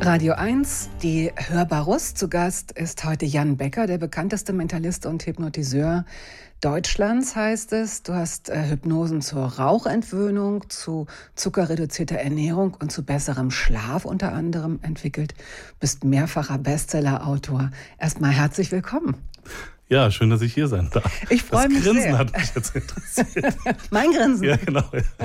Radio 1, die Hörbarus. Zu Gast ist heute Jan Becker, der bekannteste Mentalist und Hypnotiseur Deutschlands, heißt es. Du hast Hypnosen zur Rauchentwöhnung, zu zuckerreduzierter Ernährung und zu besserem Schlaf unter anderem entwickelt. Bist mehrfacher Bestsellerautor. Erstmal herzlich willkommen. Ja, schön, dass ich hier sein darf. Ich freue mich sehr. Das sehr. Grinsen hat mich jetzt interessiert. Mein Grinsen? Ja, genau.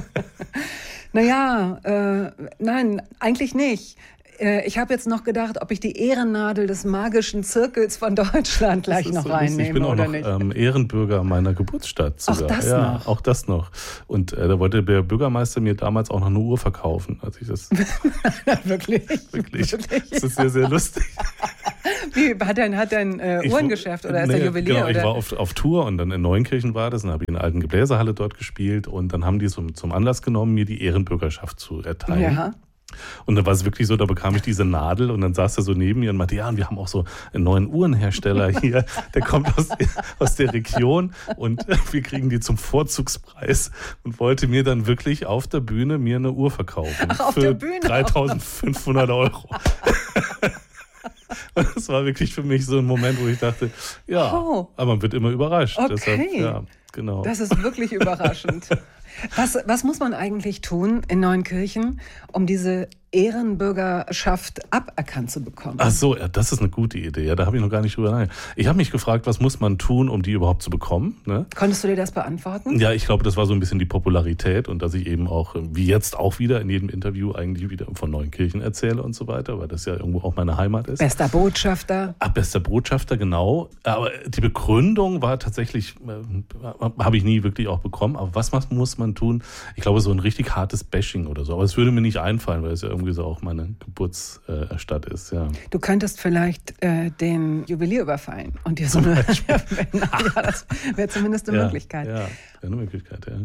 Naja, nein, eigentlich nicht. Ich habe jetzt noch gedacht, ob ich die Ehrennadel des magischen Zirkels von Deutschland gleich noch reinnehme. Ich bin auch oder noch nicht. Ehrenbürger meiner Geburtsstadt sogar. Auch das ja, noch? Auch das noch. Und da wollte der Bürgermeister mir damals auch noch eine Uhr verkaufen, als ich das... Wirklich? Wirklich. Das ist sehr, sehr lustig. Wie, hat er ein Uhrengeschäft oder ist er Juwelier? Genau, oder? Ich war auf Tour und dann in Neunkirchen war das und habe ich in der alten Gebläsehalle dort gespielt und dann haben die es zum Anlass genommen, mir die Ehrenbürgerschaft zu erteilen. Ja. Und dann war es wirklich so, da bekam ich diese Nadel und dann saß er so neben mir und meinte, ja, und wir haben auch so einen neuen Uhrenhersteller hier, der kommt aus der Region und wir kriegen die zum Vorzugspreis und wollte mir dann wirklich auf der Bühne mir eine Uhr verkaufen. Ach, auf für der Bühne? 3.500 €. Und das war wirklich für mich so ein Moment, wo ich dachte, ja, aber man wird immer überrascht. Okay. Deshalb, ja, genau. Das ist wirklich überraschend. Was muss man eigentlich tun in Neunkirchen, um diese Ehrenbürgerschaft aberkannt zu bekommen? Ach so, ja, das ist eine gute Idee. Ja, da habe ich noch gar nicht drüber nachgedacht. Ich habe mich gefragt, was muss man tun, um die überhaupt zu bekommen? Ne? Konntest du dir das beantworten? Ja, ich glaube, das war so ein bisschen die Popularität und dass ich eben auch, wie jetzt auch wieder in jedem Interview eigentlich wieder von Neunkirchen erzähle und so weiter, weil das ja irgendwo auch meine Heimat ist. Bester Botschafter. Bester Botschafter, genau. Aber die Begründung war tatsächlich, habe ich nie wirklich auch bekommen. Aber was muss man tun? Ich glaube, so ein richtig hartes Bashing oder so. Aber es würde mir nicht einfallen, weil es ja irgendwie so auch meine Geburtsstadt ist. Ja. Du könntest vielleicht den Juwelier überfallen und dir so eine... ja, das wäre zumindest eine Möglichkeit. Ja, wäre eine Möglichkeit, ja.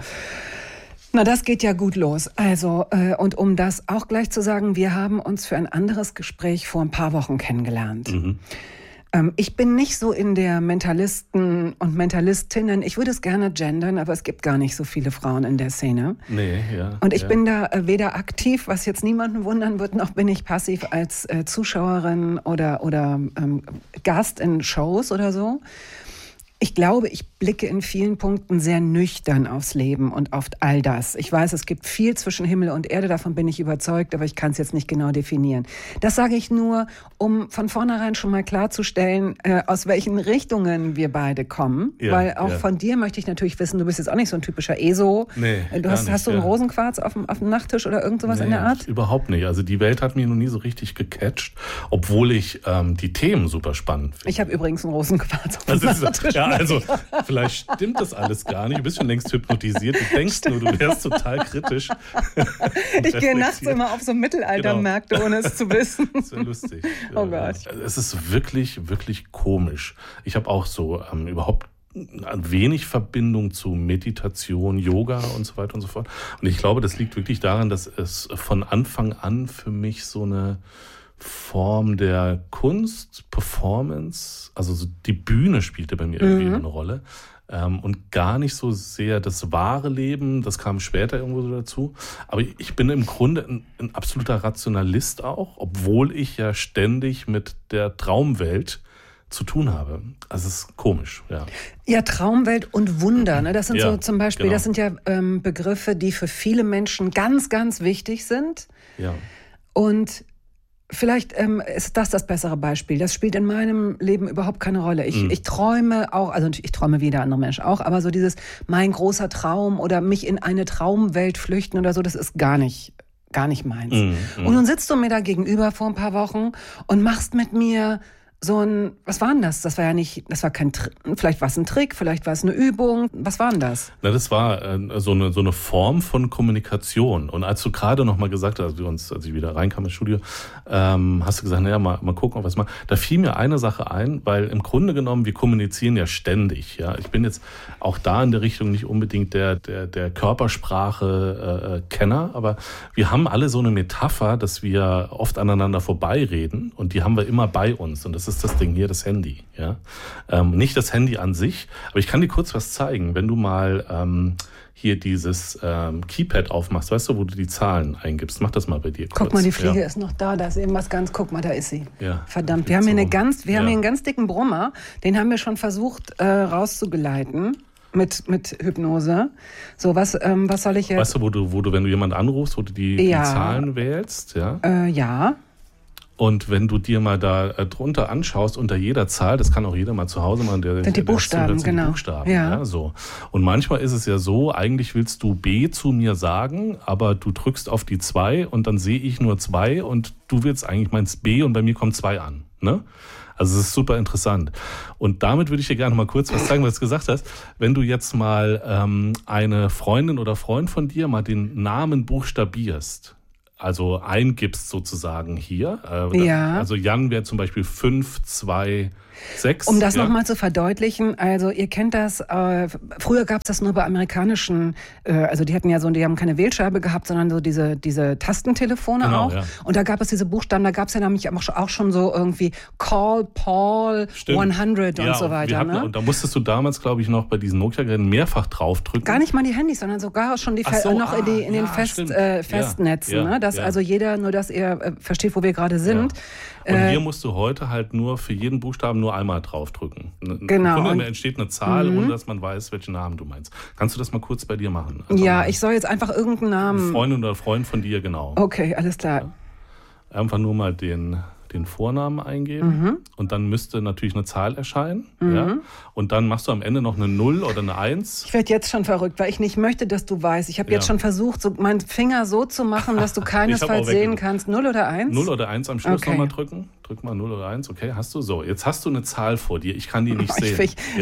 Na, das geht ja gut los. Also, und um das auch gleich zu sagen, wir haben uns für ein anderes Gespräch vor ein paar Wochen kennengelernt. Mhm. Ich bin nicht so in der Mentalisten und Mentalistinnen, ich würde es gerne gendern, aber es gibt gar nicht so viele Frauen in der Szene. Nee, ja. Und ich bin da weder aktiv, was jetzt niemanden wundern wird, noch bin ich passiv als Zuschauerin oder Gast in Shows oder so. Ich glaube, ich blicke in vielen Punkten sehr nüchtern aufs Leben und auf all das. Ich weiß, es gibt viel zwischen Himmel und Erde, davon bin ich überzeugt, aber ich kann es jetzt nicht genau definieren. Das sage ich nur, um von vornherein schon mal klarzustellen, aus welchen Richtungen wir beide kommen. Ja, weil auch von dir möchte ich natürlich wissen, du bist jetzt auch nicht so ein typischer ESO. Nee, Hast du einen Rosenquarz auf dem Nachttisch oder irgend sowas in der Art? Überhaupt nicht. Also die Welt hat mich noch nie so richtig gecatcht, obwohl ich die Themen super spannend finde. Ich habe übrigens einen Rosenquarz auf dem Nachttisch. Ja, also vielleicht stimmt das alles gar nicht. Du bist schon längst hypnotisiert. Du denkst nur, du wärst total kritisch. Ich gehe nachts immer auf so Mittelaltermärkte, ohne es zu wissen. Das wäre lustig. Oh Gott. Es ist wirklich, wirklich komisch. Ich habe auch so überhaupt wenig Verbindung zu Meditation, Yoga und so weiter und so fort. Und ich glaube, das liegt wirklich daran, dass es von Anfang an für mich so eine Form der Kunst, Performance, also so die Bühne spielte bei mir irgendwie eine Rolle und gar nicht so sehr das wahre Leben, das kam später irgendwo so dazu, aber ich bin im Grunde ein absoluter Rationalist auch, obwohl ich ja ständig mit der Traumwelt zu tun habe. Also es ist komisch, ja. Ja, Traumwelt und Wunder, ne? Das sind so zum Beispiel, genau. Das sind ja Begriffe, die für viele Menschen ganz, ganz wichtig sind. Ja. Und vielleicht ist das bessere Beispiel. Das spielt in meinem Leben überhaupt keine Rolle. Ich träume auch, also ich träume wie jeder andere Mensch auch, aber so dieses mein großer Traum oder mich in eine Traumwelt flüchten oder so, das ist gar nicht meins. Und nun sitzt du mir da gegenüber vor ein paar Wochen und machst mit mir so ein, was war denn das? Das war kein Trick, vielleicht war es ein Trick, vielleicht war es eine Übung. Was war denn das? Na, das war so eine Form von Kommunikation. Und als du gerade noch mal gesagt hast, als ich wieder reinkam ins Studio, hast du gesagt, naja, mal gucken, ob was mal. Da fiel mir eine Sache ein, weil im Grunde genommen, wir kommunizieren ja ständig. Ja, ich bin jetzt auch da in der Richtung nicht unbedingt der Körpersprache Kenner, aber wir haben alle so eine Metapher, dass wir oft aneinander vorbeireden und die haben wir immer bei uns. Und das ist ist das Ding hier, das Handy. Ja? Nicht das Handy an sich, aber ich kann dir kurz was zeigen. Wenn du mal hier dieses Keypad aufmachst, weißt du, wo du die Zahlen eingibst. Mach das mal bei dir kurz. Guck mal, die Fliege ist noch da ist irgendwas guck mal, da ist sie. Ja, verdammt, wir haben hier hier einen ganz dicken Brummer, den haben wir schon versucht rauszugeleiten. Mit Hypnose. So, was soll ich jetzt? Weißt du, wo du, wenn du jemanden anrufst, wo du die Zahlen wählst, ja? Ja. Und wenn du dir mal da drunter anschaust, unter jeder Zahl, das kann auch jeder mal zu Hause machen, sind die Buchstaben, genau. Die Buchstaben, ja, so. Und manchmal ist es ja so, eigentlich willst du B zu mir sagen, aber du drückst auf die 2 und dann sehe ich nur 2 und du willst eigentlich meinst B und bei mir kommt 2 an, ne? Also es ist super interessant. Und damit würde ich dir gerne mal kurz was zeigen, was du gesagt hast. Wenn du jetzt mal eine Freundin oder Freund von dir mal den Namen buchstabierst, also eingibst sozusagen hier. Also Jan wäre zum Beispiel 526. Um das nochmal zu verdeutlichen, also ihr kennt das, früher gab es das nur bei amerikanischen, also die haben keine Wählscheibe gehabt, sondern so diese Tastentelefone genau, auch. Ja. Und da gab es diese Buchstaben, da gab es ja nämlich auch schon so irgendwie Call Paul 100 und so weiter. Ne? Und da musstest du damals, glaube ich, noch bei diesen Nokia-Geräten mehrfach draufdrücken. Gar nicht mal die Handys, sondern sogar schon in den Festnetzen. Ja, ne? Dass also jeder, nur dass ihr versteht, wo wir gerade sind. Ja. Und hier musst du heute halt nur für jeden Buchstaben nur einmal draufdrücken. Genau. Im Grunde entsteht eine Zahl, ohne dass man weiß, welchen Namen du meinst. Kannst du das mal kurz bei dir machen? Also ich soll jetzt einfach irgendeinen Namen... Freundin oder Freund von dir, genau. Okay, alles klar. Ja. Einfach nur mal den Vornamen eingeben und dann müsste natürlich eine Zahl erscheinen. Ja? Und dann machst du am Ende noch eine 0 oder eine 1. Ich werde jetzt schon verrückt, weil ich nicht möchte, dass du weißt. Ich habe jetzt schon versucht, so meinen Finger so zu machen, dass du keinesfalls sehen kannst. 0 oder 1? 0 oder 1 am Schluss nochmal drücken. Drück mal 0 oder 1. Okay, hast du so. Jetzt hast du eine Zahl vor dir. Ich kann die nicht sehen.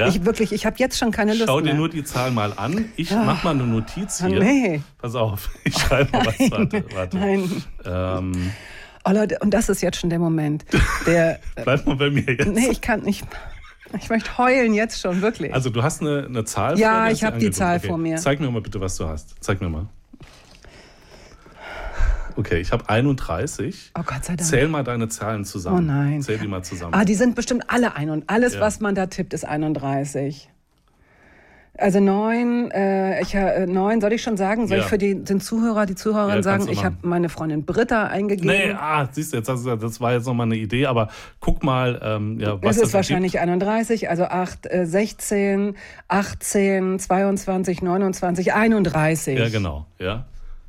Ich habe jetzt schon keine Lust Schau dir mehr. nur die Zahl mal an. Ich mach mal eine Notiz hier. Nee. Pass auf, ich schreibe mal was. Warte. Nein. Oh Leute, und das ist jetzt schon der Moment. Bleib mal bei mir jetzt. Nee, ich kann nicht. Ich möchte heulen jetzt schon, wirklich. Also du hast eine Zahl vor dir? Ja, ich habe die Zahl vor mir. Zeig mir mal bitte, was du hast. Zeig mir mal. Okay, ich habe 31. Oh Gott sei Dank. Zähl mal deine Zahlen zusammen. Oh nein. Zähl die mal zusammen. Die sind bestimmt alle alles, was man da tippt, ist 31. Also 9, 9, soll ich schon sagen? Soll ich für den Zuhörer, die Zuhörerin sagen, ich habe meine Freundin Britta eingegeben? Nee, siehst du, das war jetzt nochmal eine Idee, aber guck mal, was das ist wahrscheinlich 31, also 8, 16, 18, 22, 29, 31. Ja, genau, ja.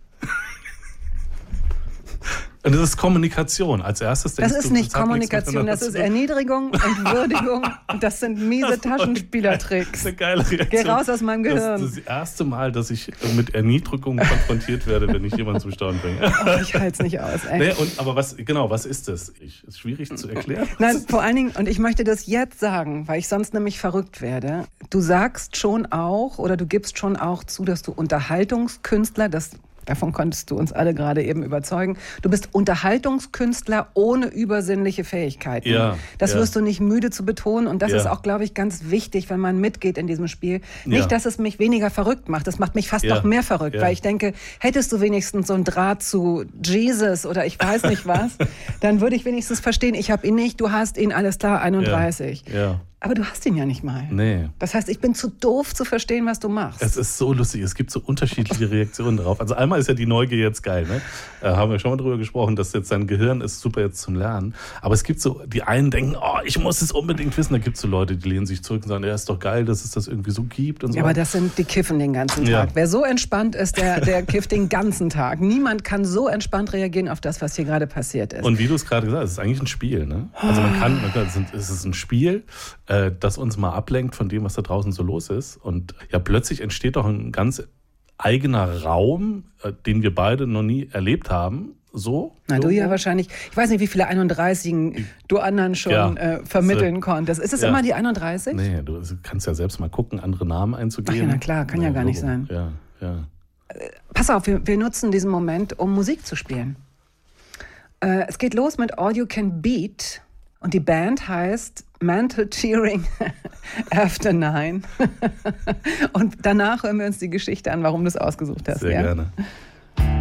Und das ist Kommunikation. Als erstes das ist nicht Kommunikation, das ist Erniedrigung, Entwürdigung. Das sind miese Taschenspielertricks. Das ist eine geile Reaktion. Geh raus aus meinem Gehirn. Das ist das erste Mal, dass ich mit Erniedrigung konfrontiert werde, wenn ich jemanden zum Staunen bringe. Ich halte es nicht aus. Nee, aber was ist das? Ist schwierig zu erklären. Nein, vor allen Dingen, und ich möchte das jetzt sagen, weil ich sonst nämlich verrückt werde. Du sagst schon auch, oder du gibst schon auch zu, dass du Unterhaltungskünstler, davon konntest du uns alle gerade eben überzeugen. Du bist Unterhaltungskünstler ohne übersinnliche Fähigkeiten. Ja, das wirst du nicht müde zu betonen. Und das ist auch, glaube ich, ganz wichtig, wenn man mitgeht in diesem Spiel. Nicht, dass es mich weniger verrückt macht. Das macht mich fast noch mehr verrückt. Weil ich denke, hättest du wenigstens so einen Draht zu Jesus oder ich weiß nicht was, dann würde ich wenigstens verstehen, ich habe ihn nicht, du hast ihn, alles klar, 31. Ja. Aber du hast ihn ja nicht mal. Nee. Das heißt, ich bin zu doof zu verstehen, was du machst. Es ist so lustig. Es gibt so unterschiedliche Reaktionen darauf. Also einmal ist ja die Neugier jetzt geil. Ne? Haben wir schon mal drüber gesprochen, dass jetzt dein Gehirn ist super jetzt zum Lernen. Aber es gibt so, die einen denken, ich muss es unbedingt wissen. Da gibt es so Leute, die lehnen sich zurück und sagen, ist doch geil, dass es das irgendwie so gibt. Und so. Ja, aber das sind die kiffen den ganzen Tag. Ja. Wer so entspannt ist, der kifft den ganzen Tag. Niemand kann so entspannt reagieren auf das, was hier gerade passiert ist. Und wie du es gerade gesagt hast, es ist eigentlich ein Spiel. Ne? Also es ist ein Spiel, das uns mal ablenkt von dem, was da draußen so los ist. Und ja, plötzlich entsteht doch ein ganz eigener Raum, den wir beide noch nie erlebt haben. So? Na, du ja wahrscheinlich. Ich weiß nicht, wie viele 31 du anderen schon vermitteln konntest. Ist es immer die 31? Nee, du kannst ja selbst mal gucken, andere Namen einzugeben. Ach ja, na klar, kann ja gar nicht sein. Ja. Pass auf, wir nutzen diesen Moment, um Musik zu spielen. Es geht los mit All You Can Beat und die Band heißt Mental Cheering After 9. Und danach hören wir uns die Geschichte an, warum du es ausgesucht hast. Sehr gerne.